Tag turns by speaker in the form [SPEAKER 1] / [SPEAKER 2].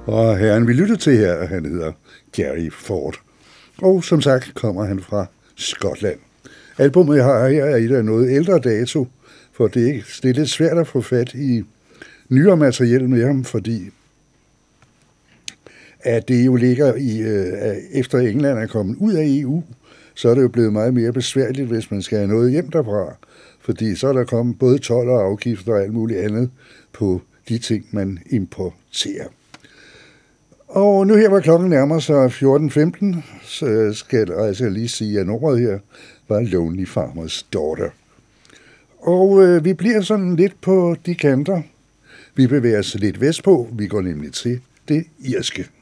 [SPEAKER 1] Og herren vi lytter til her, han hedder Jerry Ford. Og som sagt kommer han fra Skotland. Albummet jeg har her er et af noget ældre dato, for det er lidt svært at få fat i nyere materiel med ham, fordi at det jo ligger i, efter England er kommet ud af EU, så er det jo blevet meget mere besværligt, hvis man skal have noget hjem derfra, fordi så er der kommet både told og afgifter og alt muligt andet på de ting, man importerer. Og nu her, hvor klokken nærmer sig 14.15, så skal jeg lige sige, at nummeret her var Lonely Farmer's Daughter. Og vi bliver sådan lidt på de kanter. Vi bevæger os lidt vestpå. Vi går nemlig til det irske.